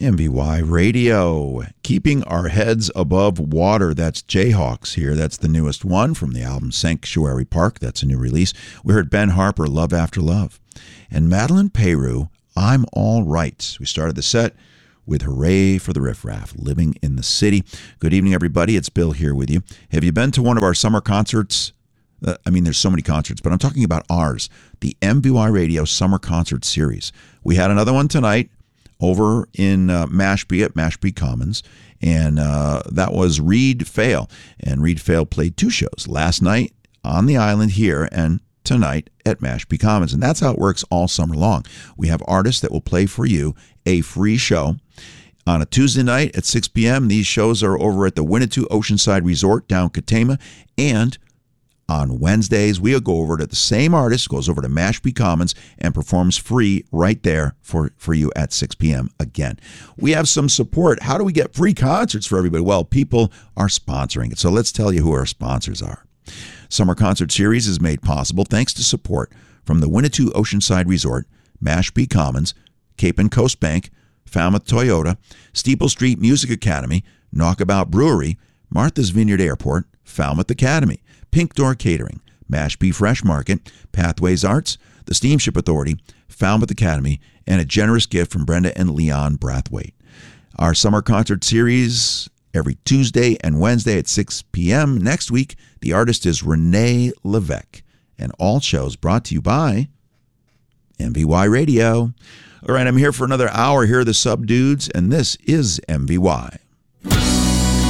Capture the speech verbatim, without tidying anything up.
M V Y Radio, keeping our heads above water. That's Jayhawks here. That's the newest one from the album Sanctuary Park. That's a new release. We heard Ben Harper, Love After Love. And Madeline Peyroux, I'm All Right. We started the set with Hooray for the Riff Raff, Living in the City. Good evening, everybody. It's Bill here with you. Have you been to one of our summer concerts? Uh, I mean, there's so many concerts, but I'm talking about ours, the M V Y Radio Summer Concert Series. We had another one tonight over in uh, Mashpee at Mashpee Commons, and uh, that was Reed Fail. And Reed Fail played two shows, last night on the island here and tonight at Mashpee Commons. And that's how it works all summer long. We have artists that will play for you a free show on a Tuesday night at six p.m. These shows are over at the Winnetou Oceanside Resort down Katama, and on Wednesdays, we'll go over to the same artist, goes over to Mashpee Commons and performs free right there for, for you at six p.m. again. We have some support. How do we get free concerts for everybody? Well, people are sponsoring it. So let's tell you who our sponsors are. Summer Concert Series is made possible thanks to support from the Winnetou Oceanside Resort, Mashpee Commons, Cape and Coast Bank, Falmouth Toyota, Steeple Street Music Academy, Knockabout Brewery, Martha's Vineyard Airport, Falmouth Academy, Pink Door Catering, Mashpee Fresh Market, Pathways Arts, the Steamship Authority, Falmouth Academy, and a generous gift from Brenda and Leon Brathwaite. Our summer concert series every Tuesday and Wednesday at six p.m. Next week, the artist is Renee Levesque, and all shows brought to you by M V Y Radio. All right, I'm here for another hour. Here are the Subdudes, and this is M V Y.